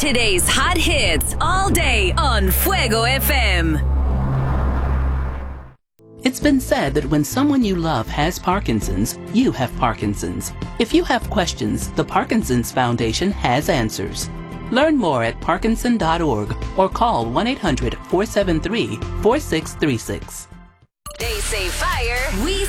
Today's hot hits all day on Fuego FM. It's been said that when someone you love has Parkinson's, you have Parkinson's. If you have questions, the Parkinson's Foundation has answers. Learn more at parkinson.org or call 1-800-473-4636. They say fire, we